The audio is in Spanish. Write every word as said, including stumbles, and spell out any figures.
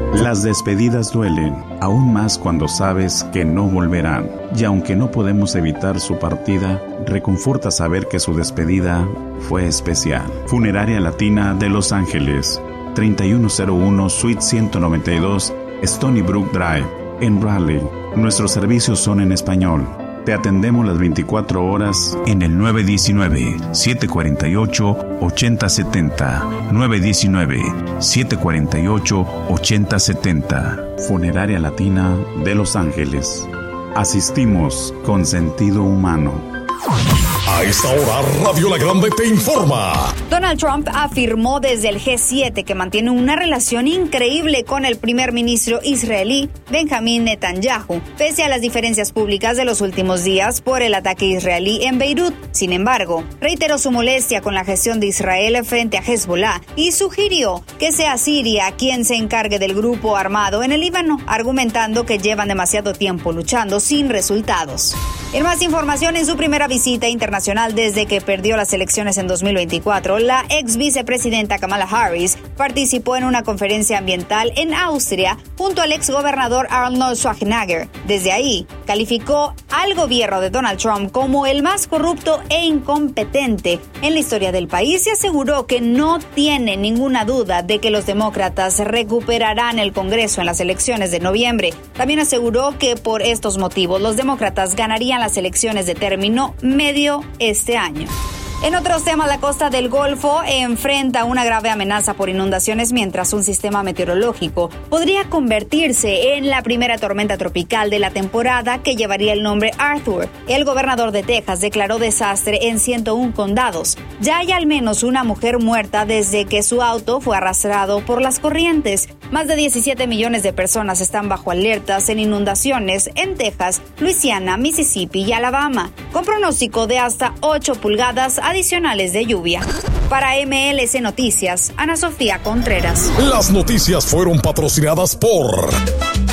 Las despedidas duelen, aún más cuando sabes que no volverán. Y aunque no podemos evitar su partida, reconforta saber que su despedida fue especial. Funeraria Latina de Los Ángeles, treinta y uno cero uno Suite ciento noventa y dos, Stony Brook Drive, en Raleigh. Nuestros servicios son en español. Te atendemos las veinticuatro horas en el nueve uno nueve, siete cuatro ocho, ocho cero siete cero, nueve uno nueve, siete cuatro ocho, ocho cero siete cero. Funeraria Latina de Los Ángeles. Asistimos con sentido humano. A esta hora, Radio La Grande te informa. Donald Trump afirmó desde el G siete que mantiene una relación increíble con el primer ministro israelí Benjamín Netanyahu, pese a las diferencias públicas de los últimos días por el ataque israelí en Beirut. Sin embargo, reiteró su molestia con la gestión de Israel frente a Hezbollah y sugirió que sea Siria quien se encargue del grupo armado en el Líbano, argumentando que llevan demasiado tiempo luchando sin resultados. En más información, en su primera visita internacional desde que perdió las elecciones en dos mil veinticuatro, la ex vicepresidenta Kamala Harris participó en una conferencia ambiental en Austria junto al ex gobernador Arnold Schwarzenegger. Desde ahí, calificó al gobierno de Donald Trump como el más corrupto e incompetente en la historia del país y aseguró que no tiene ninguna duda de que los demócratas recuperarán el Congreso en las elecciones de noviembre. También aseguró que por estos motivos los demócratas ganarían las elecciones de término medio este año. En otros temas, la costa del Golfo enfrenta una grave amenaza por inundaciones mientras un sistema meteorológico podría convertirse en la primera tormenta tropical de la temporada que llevaría el nombre Arthur. El gobernador de Texas declaró desastre en ciento uno condados. Ya hay al menos una mujer muerta desde que su auto fue arrastrado por las corrientes. Más de diecisiete millones de personas están bajo alertas en inundaciones en Texas, Luisiana, Mississippi y Alabama, con pronóstico de hasta ocho pulgadas adicionales de lluvia. Para M L C Noticias, Ana Sofía Contreras. Las noticias fueron patrocinadas por